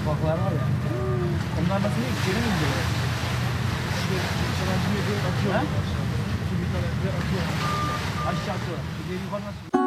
Ufaklar var ya. Onlar nasıl geri mi gidiyor? Sana bir atıyor. Ha? Bir tane atıyor. Aşağı atıyorlar. Bir de yukarı nasıl?